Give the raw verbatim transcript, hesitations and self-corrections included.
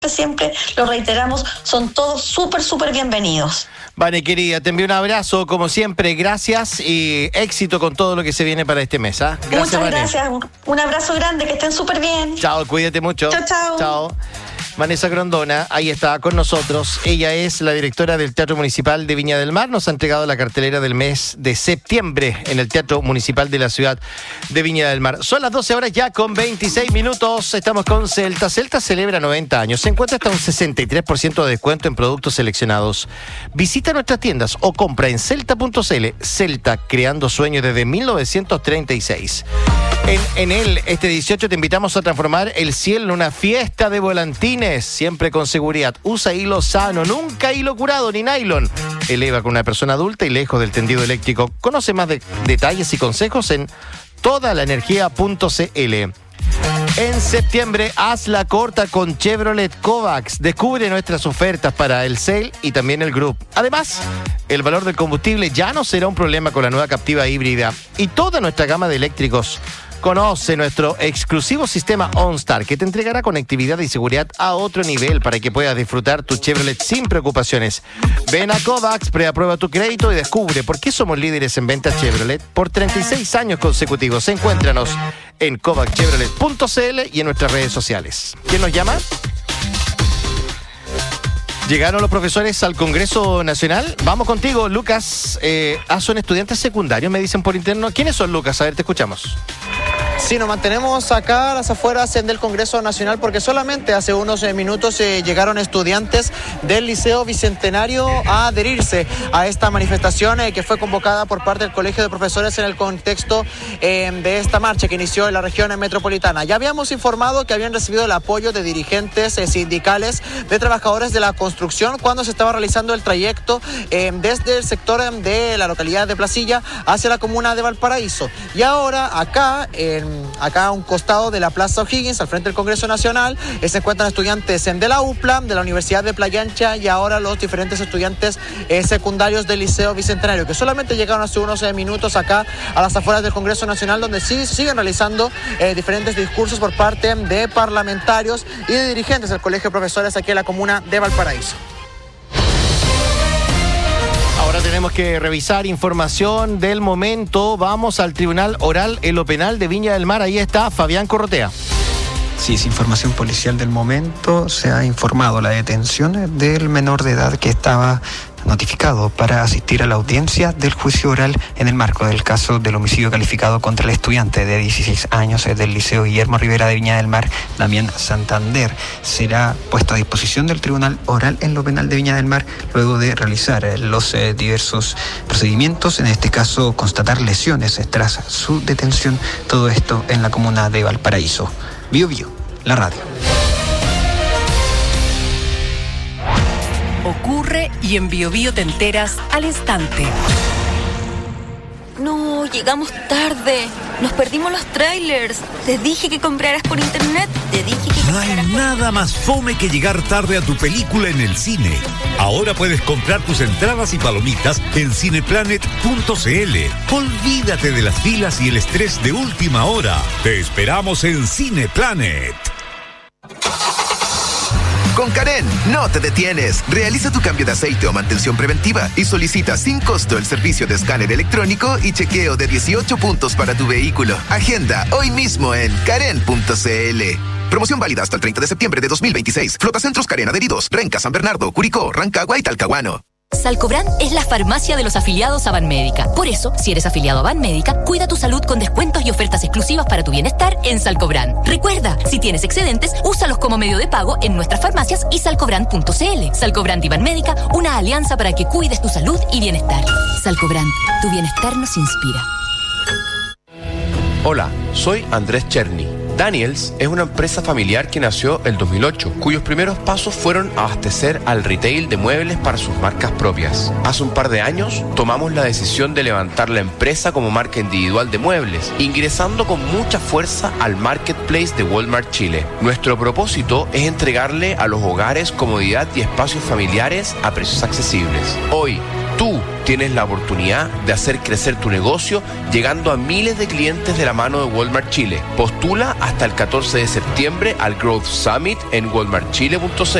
siempre lo reiteramos, son todos súper, súper bienvenidos. Vane, querida, te envío un abrazo, como siempre, gracias y éxito con todo lo que se viene para este mes. ¿eh? Gracias, Muchas Vane. gracias, un, un abrazo grande, que estén súper bien. Chao, cuídate mucho. Chao, chao. Chao. Vanessa Grondona, ahí está con nosotros. Ella es la directora del Teatro Municipal de Viña del Mar. Nos ha entregado la cartelera del mes de septiembre en el Teatro Municipal de la ciudad de Viña del Mar. Son las doce horas ya con veintiséis minutos. Estamos con Celta. Celta celebra noventa años. Se encuentra hasta un sesenta y tres por ciento de descuento en productos seleccionados. Visita nuestras tiendas o compra en celta punto c l. Celta, creando sueños desde mil novecientos treinta y seis. En, en él, este dieciocho, te invitamos a transformar el cielo en una fiesta de volantines, siempre con seguridad. Usa hilo sano, nunca hilo curado ni nylon. Eleva con una persona adulta y lejos del tendido eléctrico. Conoce más de, detalles y consejos en toda la energía punto c l. En septiembre, haz la corta con Chevrolet Kovacs. Descubre nuestras ofertas para el S E L y también el Group. Además, el valor del combustible ya no será un problema con la nueva Captiva híbrida y toda nuestra gama de eléctricos. Conoce nuestro exclusivo sistema OnStar, que te entregará conectividad y seguridad a otro nivel para que puedas disfrutar tu Chevrolet sin preocupaciones. Ven a Kovacs, preaprueba tu crédito y descubre por qué somos líderes en ventas Chevrolet por treinta y seis años consecutivos. Encuéntranos en kovacs chevrolet punto c l y en nuestras redes sociales. ¿Quién nos llama? Llegaron los profesores al Congreso Nacional. Vamos contigo, Lucas. Eh, ah, son estudiantes secundarios, me dicen por interno. ¿Quiénes son, Lucas? A ver, te escuchamos. Sí, nos mantenemos acá a las afueras del Congreso Nacional porque solamente hace unos minutos eh, llegaron estudiantes del Liceo Bicentenario a adherirse a esta manifestación eh, que fue convocada por parte del Colegio de Profesores en el contexto eh, de esta marcha que inició en la región metropolitana. Ya habíamos informado que habían recibido el apoyo de dirigentes eh, sindicales de trabajadores de la construcción cuando se estaba realizando el trayecto eh, desde el sector eh, de la localidad de Placilla hacia la comuna de Valparaíso. Y ahora acá en Acá a un costado de la Plaza O'Higgins, al frente del Congreso Nacional, se encuentran estudiantes de la U P L A, de la Universidad de Playa Ancha y ahora los diferentes estudiantes eh, secundarios del Liceo Bicentenario, que solamente llegaron hace unos eh, minutos acá a las afueras del Congreso Nacional, donde sí siguen realizando eh, diferentes discursos por parte de parlamentarios y de dirigentes del Colegio de Profesores aquí en la comuna de Valparaíso. Ahora tenemos que revisar información del momento. Vamos al Tribunal Oral en lo Penal de Viña del Mar. Ahí está Fabián Corrotea. Sí, es información policial del momento. Se ha informado la detención del menor de edad que estaba notificado para asistir a la audiencia del juicio oral en el marco del caso del homicidio calificado contra el estudiante de dieciséis años del Liceo Guillermo Rivera de Viña del Mar, Damián Santander. Será puesto a disposición del Tribunal Oral en lo Penal de Viña del Mar luego de realizar los eh, diversos procedimientos, en este caso constatar lesiones tras su detención, todo esto en la comuna de Valparaíso. Bio Bio, la radio. Ocurre y en Bio Bio te enteras al instante. No, llegamos tarde. Nos perdimos los trailers. Te dije que compraras por internet. Te dije que No hay nada más fome que llegar tarde a tu película en el cine. Ahora puedes comprar tus entradas y palomitas en cineplanet punto c l. Olvídate de las filas y el estrés de última hora. Te esperamos en Cineplanet. Con Karen, no te detienes. Realiza tu cambio de aceite o mantención preventiva y solicita sin costo el servicio de escáner electrónico y chequeo de dieciocho puntos para tu vehículo. Agenda hoy mismo en karen punto c l. Promoción válida hasta el treinta de septiembre de dos mil veintiséis. Flotacentros Karen adheridos. Renca, San Bernardo, Curicó, Rancagua y Talcahuano. Salcobrand es la farmacia de los afiliados a Banmédica. Por eso, si eres afiliado a Banmédica, cuida tu salud con descuentos y ofertas exclusivas para tu bienestar en Salcobrand. Recuerda, si tienes excedentes, úsalos como medio de pago en nuestras farmacias y salcobrand punto c l. Salcobrand y Banmédica, una alianza para que cuides tu salud y bienestar. Salcobrand, tu bienestar nos inspira. Hola, soy Andrés Cherny. Daniels es una empresa familiar que nació el dos mil ocho, cuyos primeros pasos fueron abastecer al retail de muebles para sus marcas propias. Hace un par de años tomamos la decisión de levantar la empresa como marca individual de muebles, ingresando con mucha fuerza al marketplace de Walmart Chile. Nuestro propósito es entregarle a los hogares comodidad y espacios familiares a precios accesibles. Hoy, Tú tienes la oportunidad de hacer crecer tu negocio llegando a miles de clientes de la mano de Walmart Chile. Postula hasta el catorce de septiembre al Growth Summit en walmart chile punto c l.